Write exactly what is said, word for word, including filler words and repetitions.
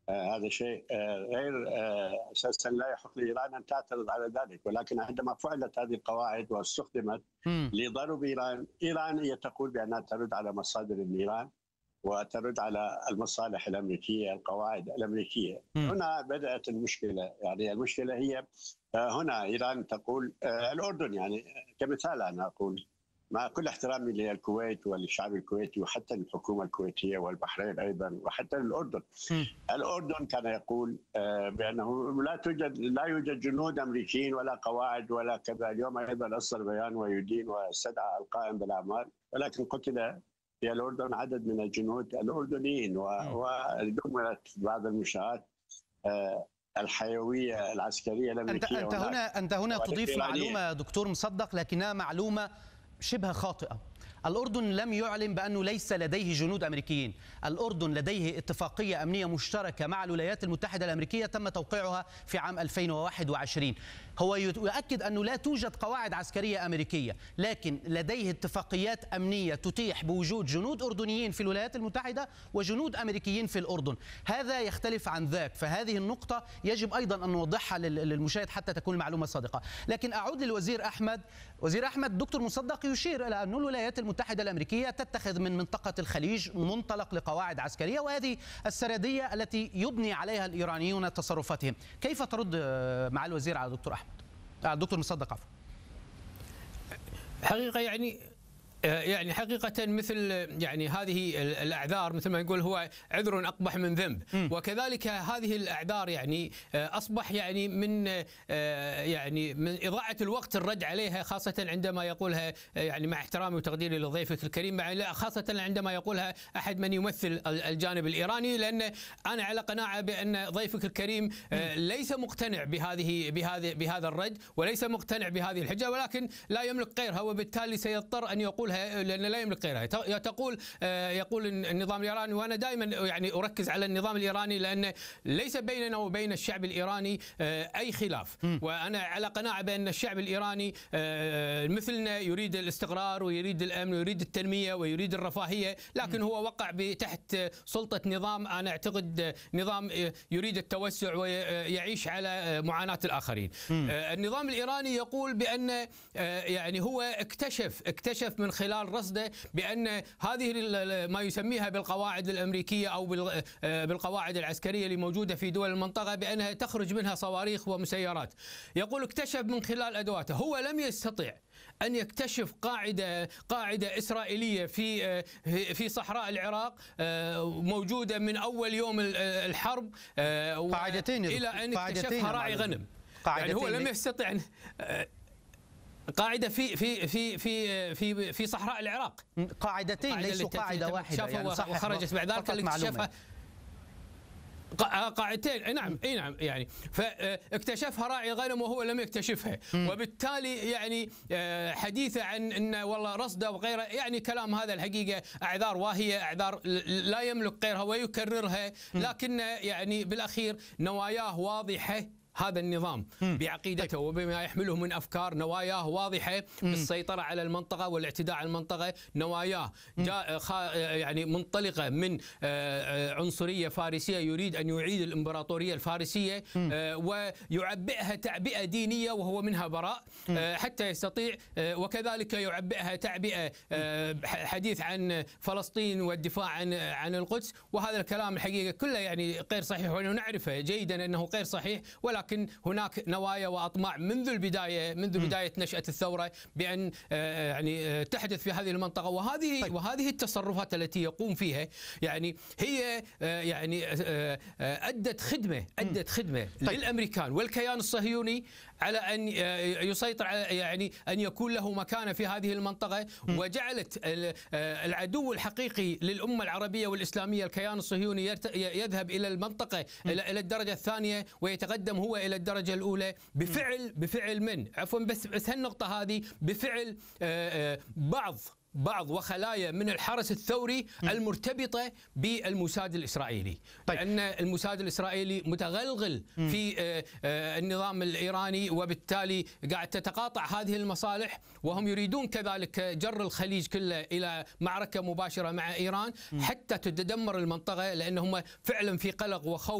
آه هذا شيء آه غير آه اساسا لا يحق لايران ان تعترض على ذلك، ولكن عندما فعلت هذه القواعد واستخدمت م. لضرب ايران، ايران هي تقول بانها ترد على مصادر النيران وترد على المصالح الامريكيه، القواعد الامريكيه. م. هنا بدات المشكله، يعني المشكله هي هنا ايران تقول الاردن، يعني كمثال انا اقول مع كل احترامي للكويت وللشعب الكويتي وحتى الحكومه الكويتيه والبحرين ايضا وحتى الاردن. م. الاردن كان يقول بانه لا توجد لا يوجد جنود امريكيين ولا قواعد ولا كذا. اليوم ايضا اصدر بيان ويدين واستدعى القائم بالاعمال، ولكن قتل في الأردن عدد من الجنود الأردنيين، ودمرت بعض المنشآت الحيوية العسكرية الأمريكية. أنت, أنت هنا أنت هنا تضيف معلومة دكتور مصدق، لكنها معلومة شبه خاطئة. الأردن لم يعلن بأنه ليس لديه جنود أمريكيين. الأردن لديه اتفاقية أمنية مشتركة مع الولايات المتحدة الأمريكية تم توقيعها في عام ألفين وواحد وعشرين. هو يؤكد أنه لا توجد قواعد عسكرية أمريكية، لكن لديه اتفاقيات أمنية تتيح بوجود جنود أردنيين في الولايات المتحدة وجنود أمريكيين في الأردن. هذا يختلف عن ذاك، فهذه النقطة يجب أيضا أن نوضحها للمشاهد حتى تكون المعلومة صادقة. لكن أعود للوزير أحمد. وزير أحمد، دكتور مصدق يشير إلى أن الولايات المتحدة الأمريكية تتخذ من منطقة الخليج منطلق لقواعد عسكرية، وهذه السردية التي يبني عليها الإيرانيون تصرفاتهم. كيف ترد مع الوزير على دكتور أحمد؟ على الدكتور مصدق عفوا. حقيقة يعني يعني حقيقة مثل يعني هذه الأعذار مثل ما يقول هو عذر أقبح من ذنب، وكذلك هذه الأعذار يعني أصبح يعني من يعني من إضاعة الوقت الرد عليها، خاصة عندما يقولها يعني مع احترامي وتقديري لضيفك الكريم، مع خاصة عندما يقولها أحد من يمثل الجانب الإيراني، لأن أنا على قناعة بأن ضيفك الكريم ليس مقتنع بهذه بهذه بهذا الرد، وليس مقتنع بهذه الحجة، ولكن لا يملك غيرها، وبالتالي سيضطر أن يقول لأن لا يملك غيرها. تقول يقول النظام الإيراني، وأنا دائما يعني أركز على النظام الإيراني لأن ليس بيننا وبين الشعب الإيراني أي خلاف، وأنا على قناعة بأن الشعب الإيراني مثلنا يريد الاستقرار ويريد الأمن ويريد التنمية ويريد الرفاهية، لكن هو وقع تحت سلطة نظام أنا أعتقد نظام يريد التوسع ويعيش على معاناة الآخرين. النظام الإيراني يقول بأن يعني هو اكتشف اكتشف من خلال رصده بأن هذه ما يسميها بالقواعد الأمريكية أو بالقواعد العسكرية اللي موجودة في دول المنطقة بأنها تخرج منها صواريخ ومسيرات. يقول اكتشف من خلال أدواته. هو لم يستطع أن يكتشف قاعدة قاعدة إسرائيلية في في صحراء العراق موجودة من أول يوم الحرب قاعدتين إلى أن اكتشفها راعي غنم. يعني هو لم يستطع قاعدة في في في في في في صحراء العراق. قاعدتين ليسوا قاعدة واحدة يعني، وخرجت بعد ذلك اللي اكتشفها قاعدتين. اي نعم اي نعم يعني فاكتشفها راعي غنم وهو لم يكتشفها، وبالتالي يعني حديثه عن ان والله رصده وغيره يعني كلام هذا الحقيقه اعذار واهيه، اعذار لا يملك غيرها ويكررها، لكن يعني بالاخير نواياه واضحه. هذا النظام بعقيدته وبما يحمله من أفكار، نواياه واضحة بالسيطرة على المنطقة والاعتداء على المنطقة. نواياه جاء يعني منطلقة من عنصرية فارسية، يريد أن يعيد الإمبراطورية الفارسية ويعبئها تعبئة دينية وهو منها براء حتى يستطيع، وكذلك يعبئها تعبئة حديث عن فلسطين والدفاع عن عن القدس. وهذا الكلام الحقيقة كله يعني غير صحيح، ونعرفه جيدا أنه غير صحيح، ولا لكن هناك نوايا وأطماع منذ البداية منذ بداية نشأة الثورة بأن يعني تحدث في هذه المنطقة. وهذه طيب. وهذه التصرفات التي يقوم فيها يعني هي يعني أدت خدمة أدت خدمة طيب. للأمريكان والكيان الصهيوني على أن يسيطر على يعني أن يكون له مكانة في هذه المنطقة، وجعلت العدو الحقيقي للأمة العربية والإسلامية الكيان الصهيوني يذهب إلى المنطقة إلى الدرجة الثانية ويتقدم هو إلى الدرجة الأولى بفعل بفعل من عفوا بس بس هالنقطة هذه بفعل بعض بعض وخلايا من الحرس الثوري المرتبطة بالموساد الإسرائيلي. طيب. لأن الموساد الإسرائيلي متغلغل في النظام الإيراني، وبالتالي قاعد تتقاطع هذه المصالح، وهم يريدون كذلك جر الخليج كله إلى معركة مباشرة مع إيران حتى تتدمر المنطقة، لأنهم فعلا في قلق وخوف